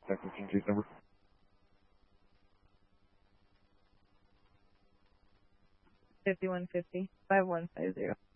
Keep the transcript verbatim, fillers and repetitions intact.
Acquisition case number. fifty-one fifty, five one five zero.